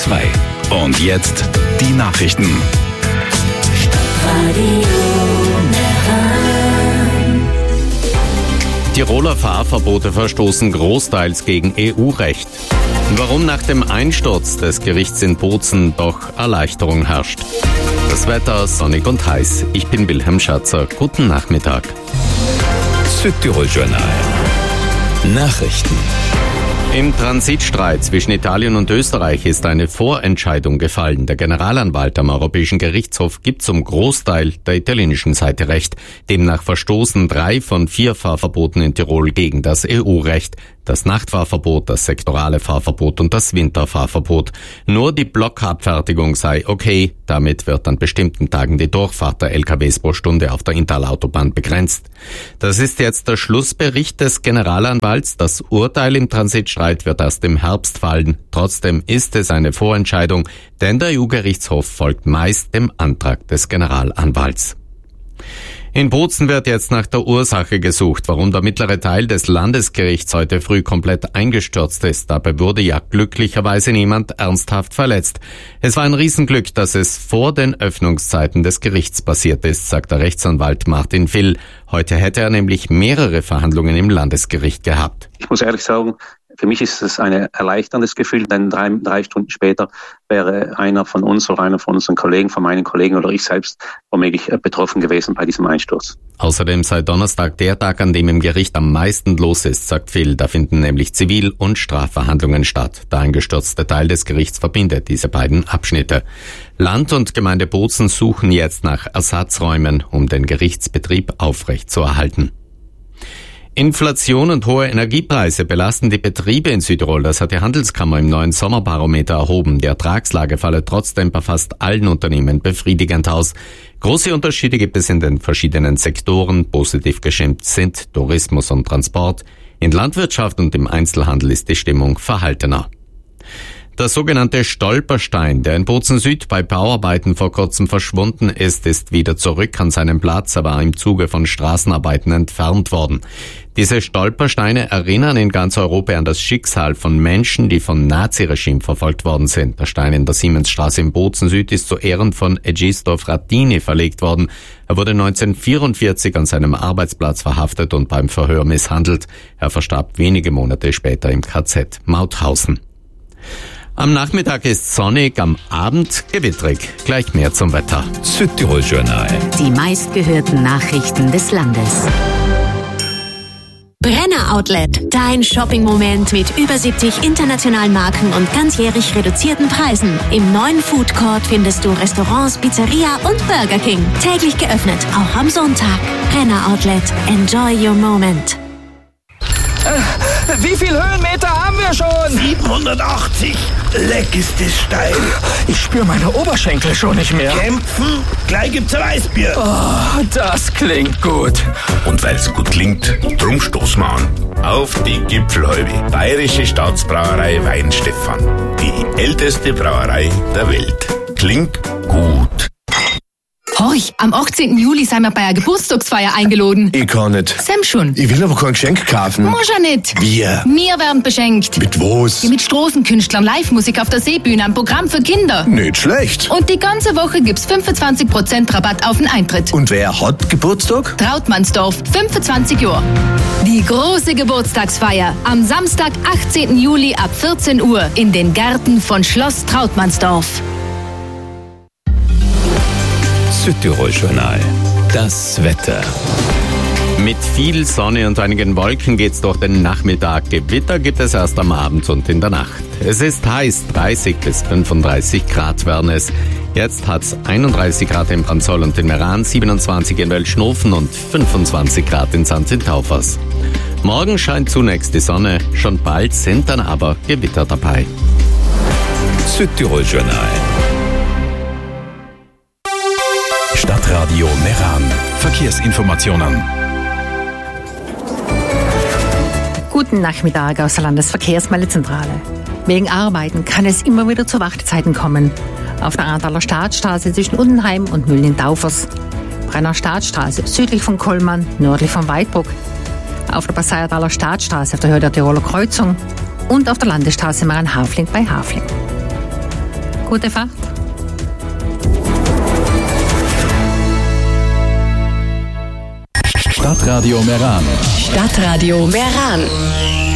2. Und jetzt die Nachrichten. Tiroler Fahrverbote verstoßen großteils gegen EU-Recht. Warum nach dem Einsturz des Gerichts in Bozen doch Erleichterung herrscht. Das Wetter sonnig und heiß. Ich bin Wilhelm Schatzer. Guten Nachmittag. Südtirol Journal. Nachrichten. Im Transitstreit zwischen Italien und Österreich ist eine Vorentscheidung gefallen. Der Generalanwalt am Europäischen Gerichtshof gibt zum Großteil der italienischen Seite Recht. Demnach verstoßen 3 von 4 Fahrverboten in Tirol gegen das EU-Recht. Das Nachtfahrverbot, das sektorale Fahrverbot und das Winterfahrverbot. Nur die Blockabfertigung sei okay. Damit wird an bestimmten Tagen die Durchfahrt der LKWs pro Stunde auf der Intalautobahn begrenzt. Das ist jetzt der Schlussbericht des Generalanwalts. Das Urteil im Transitstreit wird erst im Herbst fallen. Trotzdem ist es eine Vorentscheidung, denn der EU-Gerichtshof folgt meist dem Antrag des Generalanwalts. In Bozen wird jetzt nach der Ursache gesucht, warum der mittlere Teil des Landesgerichts heute früh komplett eingestürzt ist. Dabei wurde ja glücklicherweise niemand ernsthaft verletzt. Es war ein Riesenglück, dass es vor den Öffnungszeiten des Gerichts passiert ist, sagt der Rechtsanwalt Martin Vill. Heute hätte er nämlich mehrere Verhandlungen im Landesgericht gehabt. Ich muss ehrlich sagen, für mich ist es ein erleichterndes Gefühl, denn drei Stunden später wäre einer von uns oder einer von unseren Kollegen, von meinen Kollegen oder ich selbst womöglich betroffen gewesen bei diesem Einsturz. Außerdem sei Donnerstag der Tag, an dem im Gericht am meisten los ist, sagt Phil. Da finden nämlich Zivil- und Strafverhandlungen statt. Der eingestürzte Teil des Gerichts verbindet diese beiden Abschnitte. Land und Gemeinde Bozen suchen jetzt nach Ersatzräumen, um den Gerichtsbetrieb aufrechtzuerhalten. Inflation und hohe Energiepreise belasten die Betriebe in Südtirol. Das hat die Handelskammer im neuen Sommerbarometer erhoben. Die Ertragslage falle trotzdem bei fast allen Unternehmen befriedigend aus. Große Unterschiede gibt es in den verschiedenen Sektoren. Positiv gestimmt sind Tourismus und Transport. In Landwirtschaft und im Einzelhandel ist die Stimmung verhaltener. Der sogenannte Stolperstein, der in Bozen Süd bei Bauarbeiten vor kurzem verschwunden ist wieder zurück an seinem Platz. Er war im Zuge von Straßenarbeiten entfernt worden. Diese Stolpersteine erinnern in ganz Europa an das Schicksal von Menschen, die vom Naziregime verfolgt worden sind. Der Stein in der Siemensstraße in Bozen Süd ist zu Ehren von Egisto Frattini verlegt worden. Er wurde 1944 an seinem Arbeitsplatz verhaftet und beim Verhör misshandelt. Er verstarb wenige Monate später im KZ Mauthausen. Am Nachmittag ist sonnig, am Abend gewittrig. Gleich mehr zum Wetter. Südtirol Journal. Die meistgehörten Nachrichten des Landes. Brenner Outlet, dein Shopping-Moment mit über 70 internationalen Marken und ganzjährig reduzierten Preisen. Im neuen Food Court findest du Restaurants, Pizzeria und Burger King. Täglich geöffnet, auch am Sonntag. Brenner Outlet, enjoy your moment. Wie viel Höhenmeter haben wir schon? 780. Leck ist das steil. Ich spüre meine Oberschenkel schon nicht mehr. Kämpfen? Gleich gibt's ein Weißbier. Oh, das klingt gut. Und weil's gut klingt, drum stoßen wir an. Auf die Gipfelhalbe. Bayerische Staatsbrauerei Weinstefan. Die älteste Brauerei der Welt. Klingt gut. Horch, am 18. Juli sind wir bei einer Geburtstagsfeier eingeladen. Ich kann nicht. Sam schon. Ich will aber kein Geschenk kaufen. Muss ja nicht. Wir? Wir werden beschenkt. Mit was? Ja, mit Straßenkünstlern, Live-Musik auf der Seebühne, ein Programm für Kinder. Nicht schlecht. Und die ganze Woche gibt's 25% Rabatt auf den Eintritt. Und wer hat Geburtstag? Trautmannsdorf, 25 Jahre. Die große Geburtstagsfeier am Samstag, 18. Juli ab 14 Uhr in den Gärten von Schloss Trautmannsdorf. Südtirol Journal. Das Wetter. Mit viel Sonne und einigen Wolken geht's durch den Nachmittag. Gewitter gibt es erst am Abend und in der Nacht. Es ist heiß, 30 bis 35 Grad werden es. Jetzt hat's 31 Grad in Branzoll und in Meran, 27 in Welschnofen und 25 Grad in Sanzin-Taufers. Morgen scheint zunächst die Sonne, schon bald sind dann aber Gewitter dabei. Südtirol Journal. Stadtradio Meran. Verkehrsinformationen. Guten Nachmittag aus der Landesverkehrsmeldezentrale. Wegen Arbeiten kann es immer wieder zu Wartezeiten kommen. Auf der Ahrtaler Staatsstraße zwischen Undenheim und Mühlen-in-Taufers. Brenner Staatsstraße südlich von Kollmann, nördlich von Weidbruck. Auf der Passauertaler Staatsstraße auf der Höhe der Tiroler Kreuzung und auf der Landesstraße Meran-Hafling bei Hafling. Gute Fahrt. Stadtradio Meran. Stadtradio Meran.